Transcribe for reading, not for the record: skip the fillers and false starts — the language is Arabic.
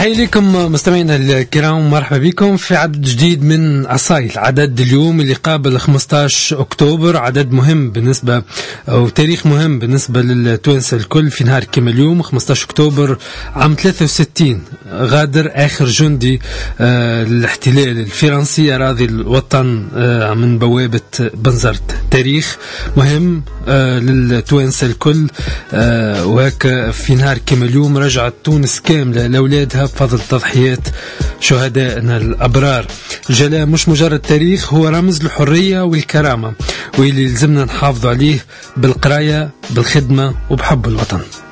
تحية لكم مستمعينا الكرام، مرحبا بكم في عدد جديد من أصايل. عدد اليوم اللي قابل 15 أكتوبر، عدد مهم بالنسبة أو تاريخ مهم بالنسبة للتوانسة الكل. في نهار كما اليوم 15 أكتوبر عام 63 غادر آخر جندي الاحتلال الفرنسي أراضي الوطن من بوابة بنزرت. تاريخ مهم للتوانسة الكل، وهكا في نهار كما اليوم رجعت تونس كاملة لأولادها بفضل تضحيات شهدائنا الأبرار. الجلاء مش مجرد تاريخ، هو رمز للحرية والكرامة، واللي لازمنا نحافظ عليه بالقراية بالخدمة وبحب الوطن.